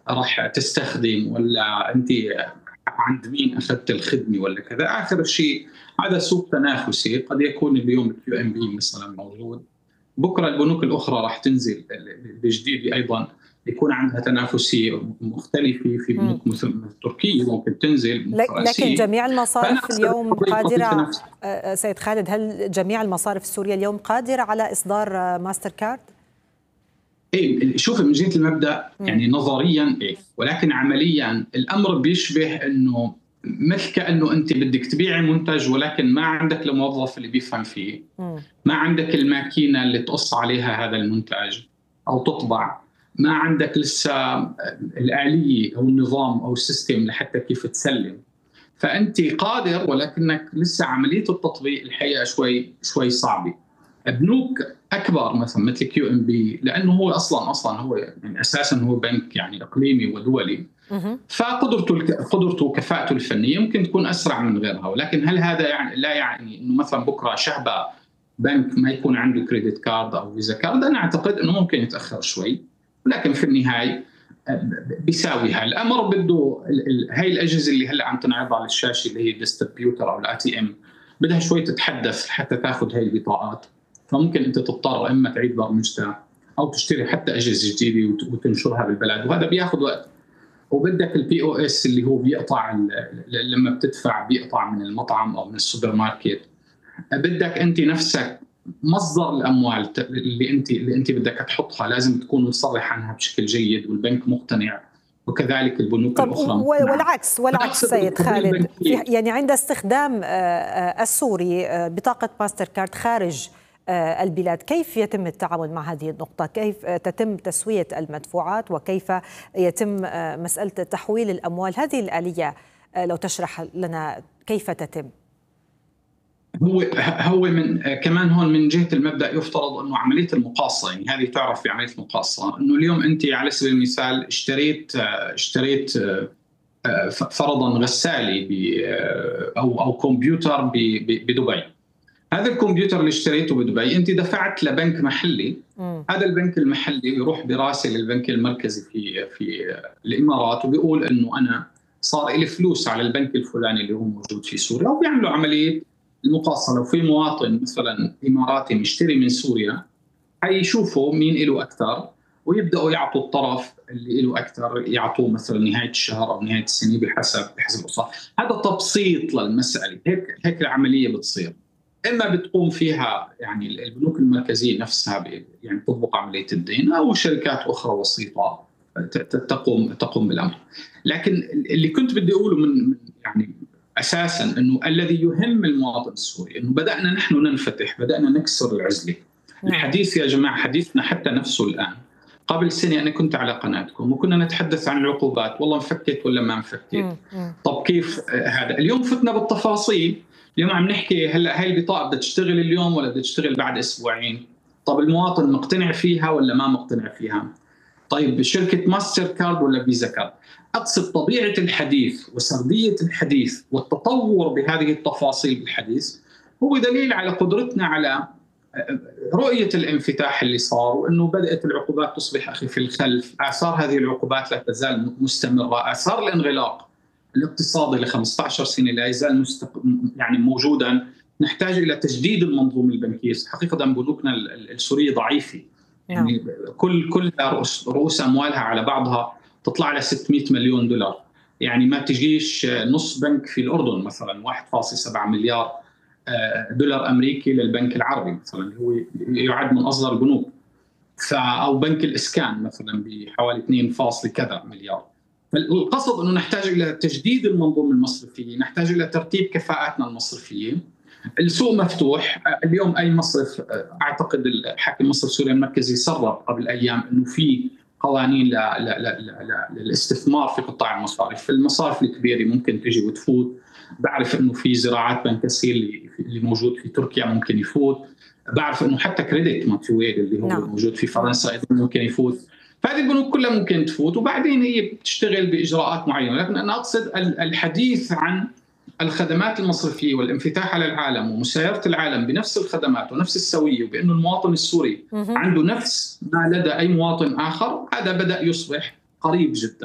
راح تستخدم، ولا أنت عند مين أخذت الخدمة ولا كذا. آخر شيء هذا سوق تنافسي، قد يكون اليوم الكيو ام بي مثلا موجود، بكره البنوك الاخرى راح تنزل بجديد ايضا، يكون عندها تنافسيه مختلفه. في بنوك مثل تركيا ممكن تنزل، بنوك لكن رئيسيه. جميع المصارف اليوم قادره، سيد خالد، هل جميع المصارف السوريه اليوم قادره على اصدار ماستر كارد؟ ايه، شوف من جهه المبدا يعني نظريا ايه، ولكن عمليا الامر بيشبه انه مثل كانه انت بدك تبيعي منتج ولكن ما عندك الموظف اللي بيفهم فيه، ما عندك الماكينه اللي تقص عليها هذا المنتج او تطبع، ما عندك لسه الآلية او النظام او السيستم لحتى كيف تسلم. فانت قادر ولكنك لسه عمليه التطبيق الحقيقه شوي صعبه. بنوك اكبر مثل كيو ام بي، لانه هو اصلا هو يعني اساسا هو بنك يعني اقليمي ودولي، فقدرته وكفاءته الفنيه ممكن تكون اسرع من غيرها. ولكن هل هذا يعني لا يعني انه مثلا بكره شعبه بنك ما يكون عنده كريدت كارد او فيزا كارد؟ انا اعتقد انه ممكن يتاخر شوي، ولكن في النهايه بيساويها الامر. بده هاي الاجهزه اللي هلا عم تنعرض على الشاشه اللي هي الديستريبيوتر او الاي تي ام، بدها شوي تتحدث حتى تاخذ هاي البطاقات. فممكن انت تضطر اما تعيد برمجتها او تشتري حتى اجهزه جديده وتنشرها بالبلد، وهذا بياخذ وقت. وبدك البي او اس اللي هو بيقطع لما بتدفع بيقطع من المطعم او من السوبر ماركت. بدك انت نفسك مصدر الاموال اللي انت بدك تحطها لازم تكون مصرح عنها بشكل جيد والبنك مقتنع، وكذلك البنوك الاخرى. والعكس سيد خالد، يعني عند استخدام السوري بطاقه ماستر كارد خارج البلاد، كيف يتم التعامل مع هذه النقطة؟ كيف تتم تسوية المدفوعات؟ وكيف يتم مسألة تحويل الأموال؟ هذه الآلية لو تشرح لنا كيف تتم. هو من كمان هون من جهة المبدأ يفترض أنه عملية المقاصة، يعني هذه تعرف في عملية المقاصة، أنه اليوم أنت على سبيل المثال اشتريت فرضا غسالة أو كمبيوتر بدبي. هذا الكمبيوتر اللي اشتريته بدبي انت دفعت لبنك محلي، هذا البنك المحلي يروح براسل البنك المركزي في الامارات وبيقول انه انا صار لي فلوس على البنك الفلاني اللي هو موجود في سوريا، وبيعملوا عمليه المقاصه. لو في مواطن مثلا اماراتي مشتري من سوريا، حيشوفوا مين له اكثر ويبداوا يعطوا الطرف اللي له اكثر، يعطوه مثلا نهايه الشهر او نهايه السنه بحسب الاسعار. هذا تبسيط للمساله، هيك العمليه بتصير. اما بتقوم فيها يعني البنوك المركزيه نفسها يعني تطبق عمليه الدين، او شركات اخرى وسيطه تقوم بالامر. لكن اللي كنت بدي اقوله من يعني اساسا انه الذي يهم المواطن السوري انه بدانا نحن ننفتح، بدانا نكسر العزله. الحديث يا جماعه حديثنا حتى نفسه الان. قبل سنه انا كنت على قناتكم وكنا نتحدث عن العقوبات، والله مفكت ولا ما مفكت، طب كيف هذا. اليوم فتنا بالتفاصيل. اليوم عم نحكي هلا هاي البطاقه بدها تشتغل اليوم ولا بدها تشتغل بعد اسبوعين؟ طب المواطن مقتنع فيها ولا ما مقتنع فيها؟ طيب شركه ماستر كارد ولا فيزا كارد؟ اقصد طبيعه الحديث وسرديه الحديث والتطور بهذه التفاصيل بالحديث هو دليل على قدرتنا على رؤيه الانفتاح اللي صار، وانه بدات العقوبات تصبح اخي في الخلف. اثار هذه العقوبات لا تزال مستمره، اثار الانغلاق الاقتصادي ل 15 سنه لا يزال يعني موجودا. نحتاج الى تجديد المنظومه البنكيه. حقيقه بنوكنا السوريه ضعيفه، يعني كل رؤوس اموالها على بعضها تطلع على 600 مليون دولار، يعني ما تجيش نص بنك في الاردن مثلا 1.7 مليار دولار امريكي للبنك العربي مثلا اللي هو يعد من اصغر البنوك، او بنك الاسكان مثلا بحوالي 2 كذا مليار. فالقصد انه نحتاج الى تجديد المنظومه المصرفيه، نحتاج الى ترتيب كفاءاتنا المصرفيه. السوق مفتوح اليوم، اي مصرف اعتقد الحاكم مصرف سوريا المركزي سرب قبل ايام انه في قوانين للاستثمار في قطاع المصارف. في المصارف الكبيره ممكن تجي وتفوت. بعرف انه في زراعات بنكسير اللي موجود في تركيا ممكن يفوت. بعرف انه حتى كريدت ماتويل اللي هو موجود في فرنسا ايضا ممكن يفوت. فهذه البنوك كلها ممكن تفوت، وبعدين هي بتشتغل باجراءات معينه. لكن انا اقصد الحديث عن الخدمات المصرفيه والانفتاح على العالم ومسايره العالم بنفس الخدمات ونفس السويه، وبانه المواطن السوري عنده نفس ما لدى اي مواطن اخر، هذا بدا يصبح قريب جدا.